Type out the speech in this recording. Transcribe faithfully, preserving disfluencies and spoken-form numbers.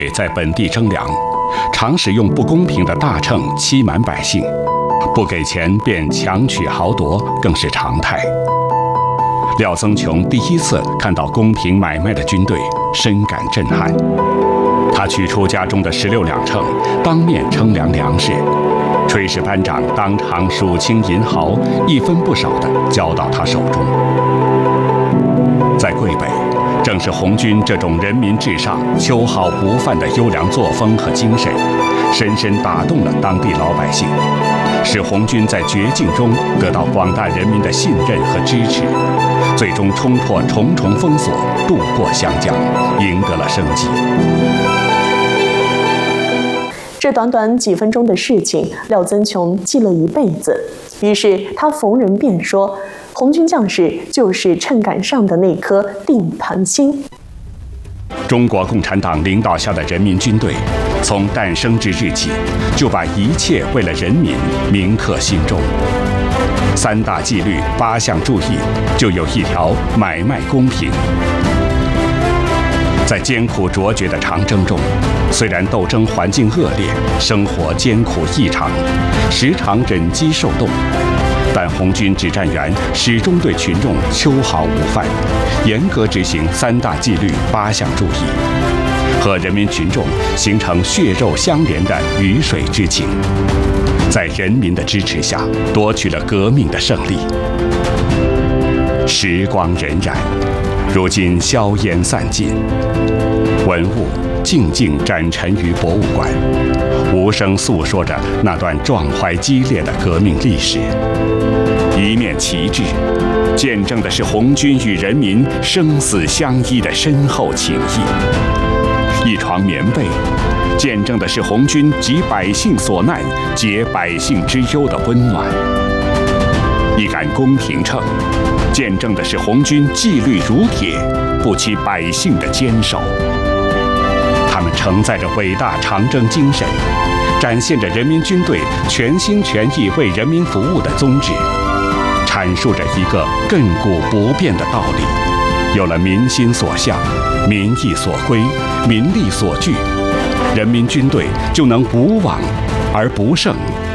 在本地征粮，常使用不公平的大秤欺瞒百姓，不给钱便强取豪夺，更是常态。廖增琼第一次看到公平买卖的军队，深感震撼。他取出家中的十六两秤，当面称量粮食。炊事班长当场数清银毫，一分不少地交到他手中。在桂北，正是红军这种人民至上、秋毫不犯的优良作风和精神，深深打动了当地老百姓，使红军在绝境中得到广大人民的信任和支持，最终冲破重重封锁，渡过湘江，赢得了生机。 这短短几分钟的事情，廖增琼记了一辈子。于是他逢人便说，红军将士就是秤杆上的那颗定盘心。 中国共产党领导下的人民军队，从诞生之日起，就把一切为了人民铭刻心中。三大纪律八项注意，就有一条买卖公平。在艰苦卓绝的长征中，虽然斗争环境恶劣，生活艰苦异常，时常忍饥受冻，但红军指战员始终对群众秋毫无犯，严格执行三大纪律八项注意，和人民群众形成血肉相连的鱼水之情，在人民的支持下夺取了革命的胜利。时光荏苒，如今硝烟散尽，文物静静展陈于博物馆，无声诉说着那段壮怀激烈的革命历史。一面旗帜，见证的是红军与人民生死相依的深厚情谊；一床棉被，见证的是红军急百姓所难、解百姓之忧的温暖；一杆公平秤，见证的是红军纪律如铁、不欺百姓的坚守。他们承载着伟大长征精神，展现着人民军队全心全意为人民服务的宗旨，阐述着一个亘古不变的道理：有了民心所向、民意所归、民力所据，人民军队就能无往而不胜，